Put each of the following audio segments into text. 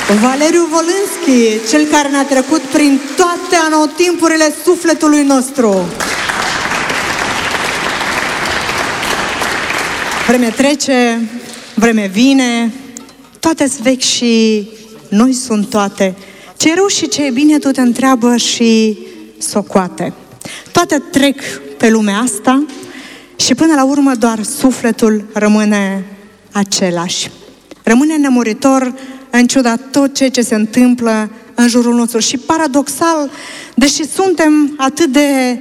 Valeriu Volânski, cel care ne-a trecut prin toate anotimpurile sufletului nostru. Vreme trece, vreme vine, toate-s vechi și noi sunt toate. Ce rău și ce e bine tu te întreabă și socoate. Toate trec pe lumea asta și până la urmă doar sufletul rămâne același. Rămâne nemuritor în ciuda tot ceea ce se întâmplă în jurul nostru. Și paradoxal, deși suntem atât de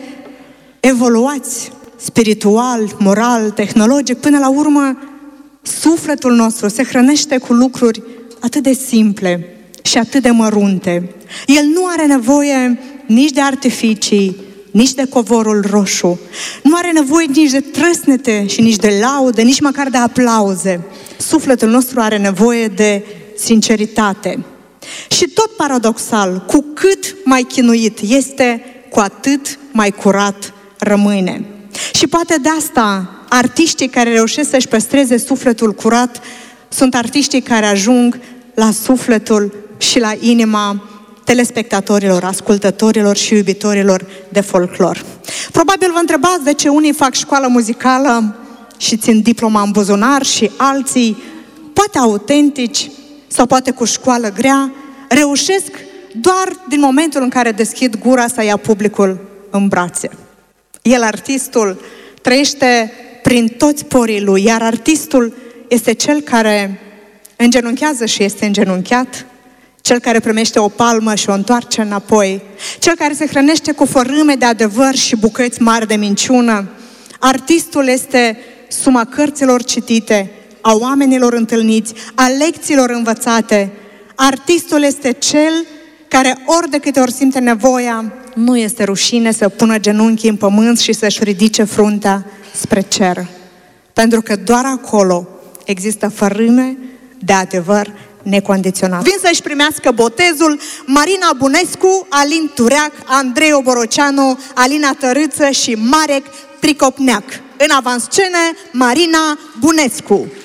evoluați spiritual, moral, tehnologic, până la urmă sufletul nostru se hrănește cu lucruri atât de simple și atât de mărunte. El nu are nevoie nici de artificii, nici de covorul roșu. Nu are nevoie nici de trăsnete și nici de laude, nici măcar de aplauze. Sufletul nostru are nevoie de sinceritate. Și tot paradoxal, cu cât mai chinuit este, cu atât mai curat rămâne. Și poate de asta artiștii care reușesc să-și păstreze sufletul curat sunt artiștii care ajung la sufletul și la inima telespectatorilor, ascultătorilor și iubitorilor de folclor. Probabil vă întrebați de ce unii fac școală muzicală și țin diploma în buzunar și alții, poate autentici sau poate cu școală grea, reușesc doar din momentul în care deschid gura să ia publicul în brațe. El, artistul, trăiește prin toți porii lui, iar artistul este cel care îngenunchează și este îngenunchiat, cel care primește o palmă și o întoarce înapoi, cel care se hrănește cu fărâme de adevăr și bucăți mari de minciună. Artistul este suma cărților citite, a oamenilor întâlniți, a lecțiilor învățate. Artistul este cel care ori de câte ori simte nevoia, nu este rușine să pună genunchii în pământ și să-și ridice fruntea spre cer. Pentru că doar acolo există fărâme de adevăr necondiționat. Vin să-și primească botezul Marina Bunescu, Alin Tureac, Andrei Oboroceanu, Alina Tărâță și Marek Pricopneac. În avanscene, Marina Bunescu.